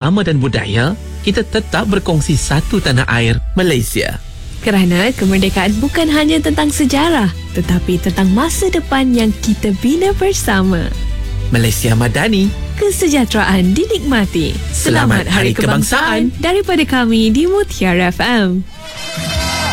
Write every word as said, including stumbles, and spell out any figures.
agama dan budaya, kita tetap berkongsi satu tanah air, Malaysia. Kerana kemerdekaan bukan hanya tentang sejarah, tetapi tentang masa depan yang kita bina bersama. Malaysia Madani, kesejahteraan dinikmati. Selamat Hari Kebangsaan daripada kami di Mutiara F M.